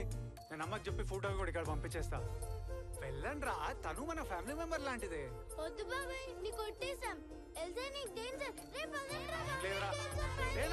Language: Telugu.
నేను అమ్మకి చెప్పి ఫోటో కూడా ఇక్కడ పంపించేస్తా. వెళ్ళండి రా, తను మన ఫ్యామిలీ మెంబర్ లాంటిదే. వద్దు బాబాయ్, నీ కొట్టేశాం.